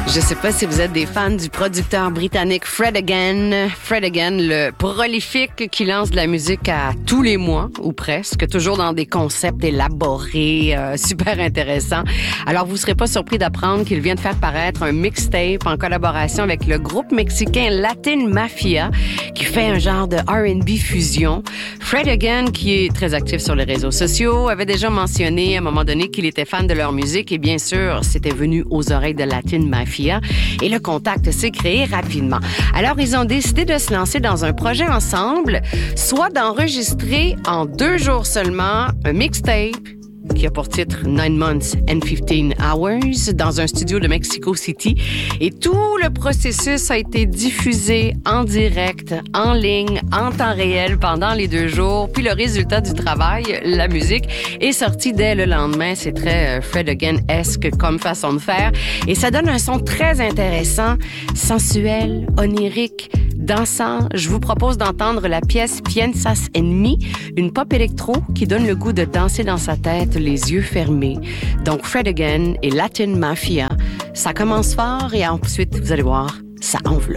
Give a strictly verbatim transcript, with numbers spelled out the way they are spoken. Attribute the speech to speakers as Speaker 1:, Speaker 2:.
Speaker 1: Je sais pas si vous êtes des fans du producteur britannique Fred Again. Fred Again, le prolifique qui lance de la musique à tous les mois, ou presque, toujours dans des concepts élaborés, euh, super intéressants. Alors, vous serez pas surpris d'apprendre qu'il vient de faire paraître un mixtape en collaboration avec le groupe mexicain Latin Mafia, qui fait un genre de R and B fusion. Fred Again, qui est très actif sur les réseaux sociaux, avait déjà mentionné à un moment donné qu'il était fan de leur musique et bien sûr, c'était venu aux oreilles de Latin Mafia. Et le contact s'est créé rapidement. Alors, ils ont décidé de se lancer dans un projet ensemble, soit d'enregistrer en deux jours seulement un mixtape qui a pour titre Nine Months and Fifteen Hours dans un studio de Mexico City. Et tout le processus a été diffusé en direct, en ligne, en temps réel pendant les deux jours. Puis le résultat du travail, la musique, est sorti dès le lendemain. C'est très euh, Fred Again-esque comme façon de faire. Et ça donne un son très intéressant, sensuel, onirique, dansant. Je vous propose d'entendre la pièce Piensas en mí, une pop électro qui donne le goût de danser dans sa tête, les yeux fermés. Donc Fred Again et Latin Mafia, ça commence fort et ensuite, vous allez voir, ça enveloppe.